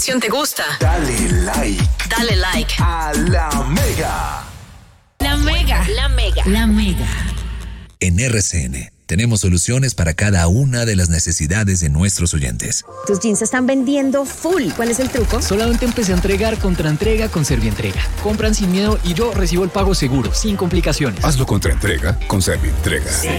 canción te gusta? Dale like. Dale like. A la Mega. La Mega. La Mega. La Mega. En RCN tenemos soluciones para cada una de las necesidades de nuestros oyentes. Tus jeans se están vendiendo full. ¿Cuál es el truco? Solamente empecé a entregar contraentrega con Servientrega. Compran sin miedo y yo recibo el pago seguro, sin complicaciones. Hazlo contraentrega con Servientrega.